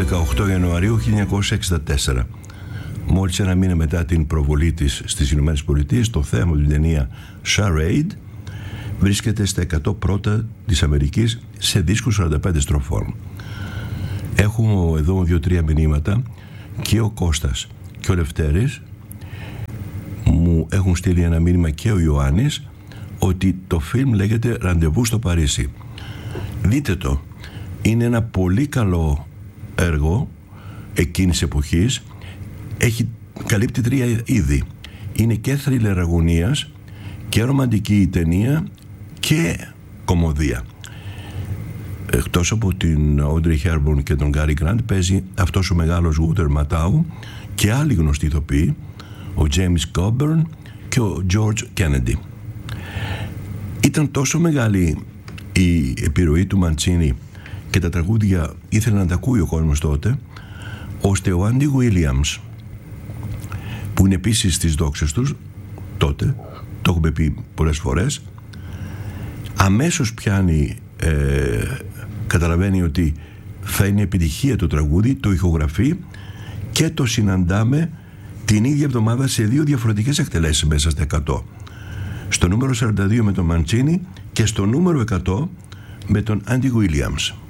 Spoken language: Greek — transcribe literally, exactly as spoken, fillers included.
δεκαοκτώ Ιανουαρίου χίλια εννιακόσια εξήντα τέσσερα. Μόλις ένα μήνα μετά την προβολή της στις Ηνωμένες Πολιτείες, το θέαμα του ταινία Charade βρίσκεται στα εκατό πρώτα της Αμερικής σε δίσκους σαράντα πέντε στροφών. Έχουμε εδώ δύο-τρία μηνύματα και ο Κώστας και ο Λευτέρης μου έχουν στείλει ένα μήνυμα, και ο Ιωάννης, ότι το φιλμ λέγεται «Ραντεβού στο Παρίσι». Δείτε το. Είναι ένα πολύ καλό έργο εκείνης εποχής. Έχει, καλύπτει τρία είδη. Είναι και θρίλερ αγωνίας και ρομαντική η ταινία και κωμωδία. Εκτός από την Audrey Hepburn και τον Cary Grant, παίζει αυτός ο μεγάλος Walter Matthau και άλλοι γνωστοί ηθοποιοί, ο James Coburn και ο George Kennedy. Ήταν τόσο μεγάλη η επιρροή του Μαντσίνη και τα τραγούδια ήθελε να τα ακούει ο κόσμος τότε, ώστε ο Άντι Williams, που είναι επίσης στις δόξες τους τότε, το έχουμε πει πολλές φορές, αμέσως πιάνει, ε, καταλαβαίνει ότι θα είναι επιτυχία το τραγούδι, το ηχογραφεί και το συναντάμε την ίδια εβδομάδα σε δύο διαφορετικές εκτελέσεις μέσα στα εκατό. Στο νούμερο σαράντα δύο με τον Μαντσίνη και στο νούμερο εκατό με τον Άντι Williams.